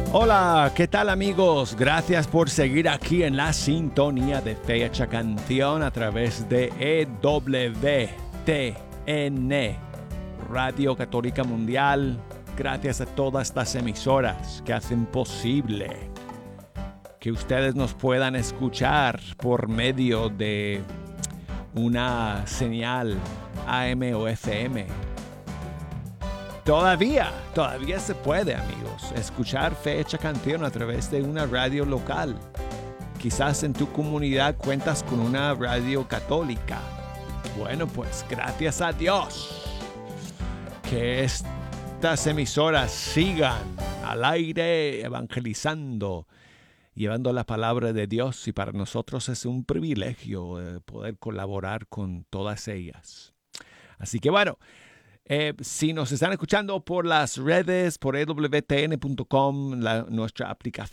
Hola, ¿qué tal amigos? Gracias por seguir aquí en la sintonía de Fecha Canción a través de EWTN, Radio Católica Mundial. Gracias a todas las emisoras que hacen posible que ustedes nos puedan escuchar por medio de una señal AM o FM. Todavía se puede, amigos, escuchar Fecha Canción a través de una radio local. Quizás en tu comunidad cuentas con una radio católica. Bueno, pues gracias a Dios que estas emisoras sigan al aire evangelizando, llevando la palabra de Dios, y para nosotros es un privilegio poder colaborar con todas ellas. Así que bueno, si nos están escuchando por las redes, por ewtn.com, nuestra